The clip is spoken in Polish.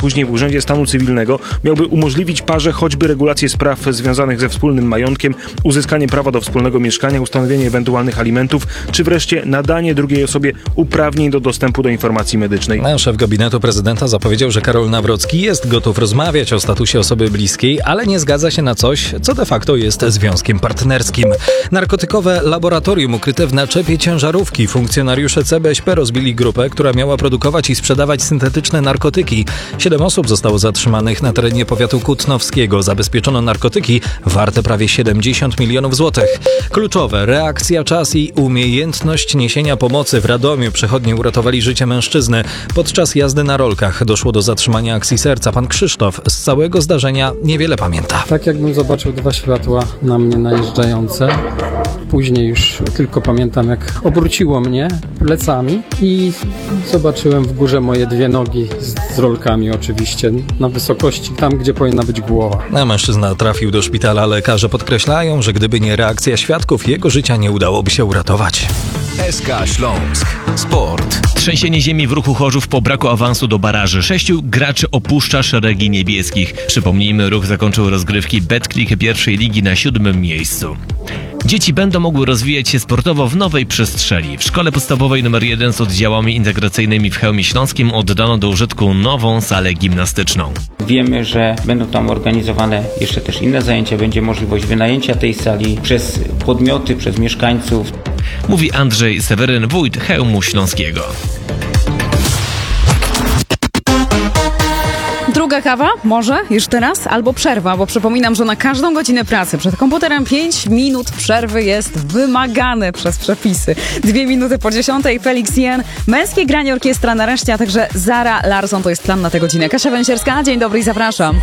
później w Urzędzie Stanu Cywilnego miałby umożliwić parze choćby regulację spraw związanych ze wspólnym majątkiem, uzyskanie prawa do wspólnego mieszkania, ustanowienie ewentualnych alimentów, czy wreszcie nadanie drugiej osobie uprawnień do dostępu do informacji medycznej. Szef gabinetu prezydenta zapowiedział, że Karol Nawrocki jest gotów rozmawiać o statusie osoby bliskiej, ale nie zgadza się na coś, co de facto jest związkiem partnerskim. Narkotykowe laboratorium ukryte w naczepie ciężarówki. Funkcjonariusze CBŚP rozbili grupę, która miała produkować i sprzedawać syntetyczne narkotyki. 7 osób zostało zatrzymanych na terenie powiatu kutnowskiego. Zabezpieczono narkotyki warte prawie 70 milionów złotych. Kluczowe: reakcja, czas i umiejętność niesienia pomocy. W Radomiu przechodnie uratowali życie mężczyzny. Podczas jazdy na rolkach doszło do zatrzymania akcji serca. Pan Krzysztof z całego zdarzenia niewiele pamięta. Tak jakbym zobaczył 2 światła na mnie najeżdżające. Później już tylko pamiętam, jak obróciło mnie plecami i zobaczyłem w górze moje 2 nogi z rolkami oczywiście, na wysokości tam, gdzie powinna być głowa. Mężczyzna trafił do szpitala. Lekarze podkreślają, że gdyby nie reakcja świadków, jego życia nie udałoby się uratować. SK Śląsk. Sport. Trzęsienie ziemi w Ruchu Chorzów po braku awansu do baraży. 6 graczy opuszcza szeregi niebieskich. Przypomnijmy, Ruch zakończył rozgrywki Betclic pierwszej ligi na 7. miejscu. Dzieci będą mogły rozwijać się sportowo w nowej przestrzeni. W szkole podstawowej nr 1 z oddziałami integracyjnymi w Chełmie Śląskim oddano do użytku nową salę gimnastyczną. Wiemy, że będą tam organizowane jeszcze też inne zajęcia. Będzie możliwość wynajęcia tej sali przez podmioty, przez mieszkańców. Mówi Andrzej Seweryn, wójt Chełmu Śląskiego. Druga kawa? Może? Już teraz? Albo przerwa, bo przypominam, że na każdą godzinę pracy przed komputerem 5 minut przerwy jest wymagane przez przepisy. 2 minuty po 10. Felix Jen, męskie granie orkiestra nareszcie, a także Zara Larsson. To jest plan na tę godzinę. Kasia Węsierska, dzień dobry i zapraszam.